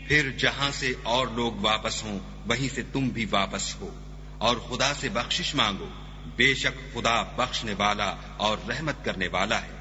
फिर जहां से और लोग वापस हों वहीं से तुम भी वापस हो और खुदा से बख्शिश मांगो, बेशक खुदा बख्शने वाला और रहमत करने वाला है।